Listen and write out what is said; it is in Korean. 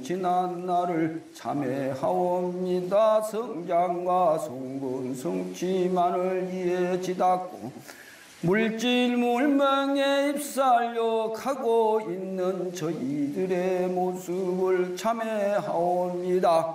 지난 날을 참회하옵니다. 성장과 성분 성취만을 이에 지닫고 물질 물명에 입살력하고 있는 저희들의 모습을 참회하옵니다.